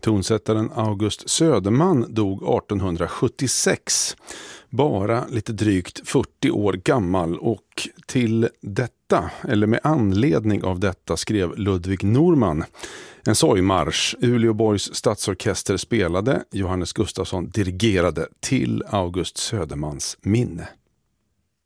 Tonsättaren August Söderman dog 1876, bara lite drygt 40 år gammal, och till detta, eller med anledning av detta, skrev Ludvig Norman en sorgmarsch. Uleåborgs stadsorkester spelade, Johannes Gustafsson dirigerade till August Södermans minne.